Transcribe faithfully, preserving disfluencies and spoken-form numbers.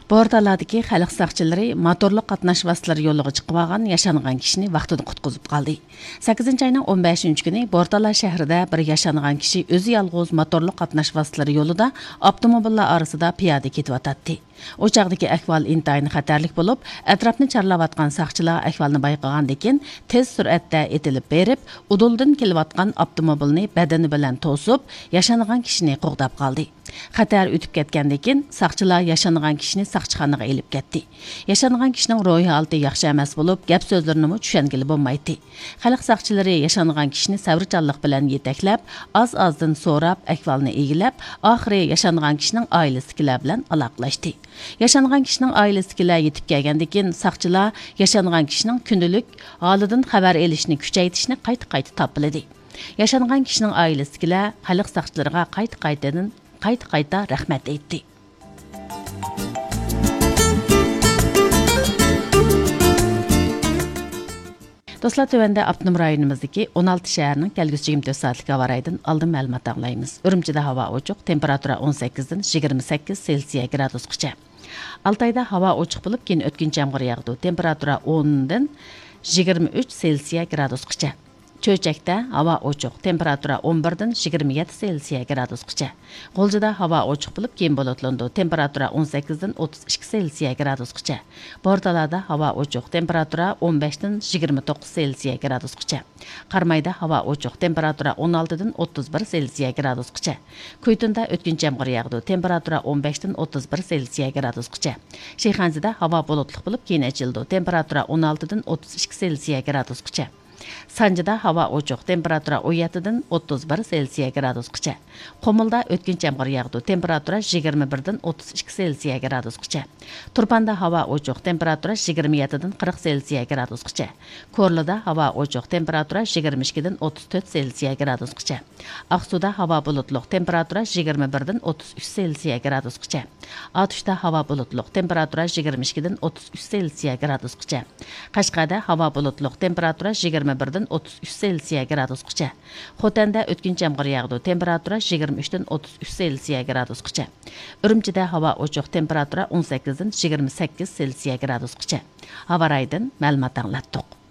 Bortalardagi xalq saqchilari motorli qatnash vositalari yo'liga chiqib olgan yashangan kishini vaqtida qutqizib qoldi. sakkizinchi oyning o'n beshinchi kuni Bortalar shahrida bir yashangan kishi o'zi yolg'iz motorli qatnash vositalari yo'lida avtomobillar orasida piyoda ketayotdi. O chaqdagi ahvol intayin xatarlik bo'lib, atrofni charlayotgan saqchilar ahvolni bayqagandan keyin tez sur'atda etilib berib, uduldan kelayotgan avtomobilni badani bilan to'sib, yashangan kishini qo'g'dab qoldi. Xatar o'tib ketgandan keyin saqchilar yashangan kishini saqchixonaga elib ketdi. Yashangan kishining ro'yi holati yaxshi emas bo'lib, gap so'zlarini tushungili bo'lmaydi. Xalq saqchilari yashangan kishini sabrchanlik bilan yetaklab, oz-ozdan so'rab, ahvolni egilab, oxiri yashangan kishining oilasidagilar bilan aloqalashdi. Yashangan kishining oilasidagilar yetib kelgandan keyin saqchilar yashangan kishining kundalik holidan xabar elishni kuchaytirishni qayta-qayta topildi. Yashangan kishining oilasidagilar xalq saqchilariga qayta-qaytadan qayta-qayta rahmat aytdi. Dostlar, tövəndə avtonom rayonimizdagi o'n olti shaharning kelgusi yigirma to'rt soatlik havo rayonidan oldin ma'lumot anglaymiz. Urumchida havo ochiq, temperatura o'n sakkiz dan yigirma sakkiz Selsiya gradusgacha. Altayda havo ochiq bo'lib, keyin o'tkinchi yomg'ir yog'di. Temperatura o'n dan yigirma uch Selsiya gradusgacha. Cho'chakda havo ochiq, temperatura o'n bir dan yigirma yetti Selsiya gradusgacha. G'o'ljida havo ochiq bo'lib, keyin bulutlandi. Temperatura o'n sakkiz dan o'ttiz ikki Selsiya gradusgacha. Bortalarda havo ochiq, temperatura o'n besh dan yigirma to'qqiz Selsiya gradusgacha. Qarmayda havo ochiq, temperatura o'n olti dan o'ttiz bir Selsiya gradusgacha. Kuytunda o'tkinchi yomg'ir yog'di. Temperatura o'n besh dan o'ttiz bir Selsiya gradusgacha. Shayxonzada havo bulutli bo'lib, keyin ochildi. Temperatura o'n olti dan o'ttiz ikki Selsiya gradusgacha. Sanjida havo ochiq, temperatura o'n yetti dan o'ttiz bir Selsiya gradusgacha. Qumulda o'tkinchi yomg'ir yog'di. Temperatura yigirma bir dan o'ttiz ikki Selsiya gradusgacha. Turpanda havo ochiq, temperatura yigirma yetti dan qirq Selsiya gradusgacha. Ko'rlida havo ochiq, temperatura yigirma ikki dan o'ttiz to'rt Selsiya gradusgacha. Aqsuda havo bulutli, temperatura yigirma bir dan o'ttiz uch Selsiya gradusgacha. Otushda havo bulutli, temperatura yigirma ikki dan o'ttiz uch Selsiya gradusgacha. Qashqada havo bulutli, temperatura yigirma bir dan o'ttiz uch Selsiya gradusgacha. Xotanda o'tkinchi yomg'ir yog'di. Temperatura yigirma uch dan o'ttiz uch Selsiya gradusgacha. Urumchida havo ochiq, temperatura o'n sakkiz dan yigirma sakkiz Selsiya gradusgacha. Havo rayonidan ma'lumot anglatdik.